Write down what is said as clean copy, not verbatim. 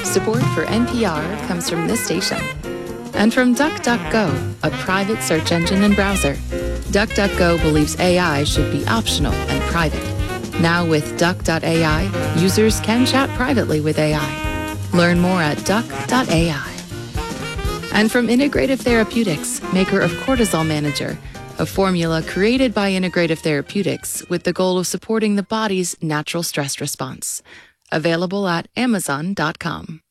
Support for NPR comes from this station. And from DuckDuckGo, a private search engine and browser. DuckDuckGo believes AI should be optional and private. Now with Duck.ai, users can chat privately with AI. Learn more at Duck.ai. And from Integrative Therapeutics, maker of Cortisol Manager, a formula created by Integrative Therapeutics with the goal of supporting the body's natural stress response. Available at Amazon.com.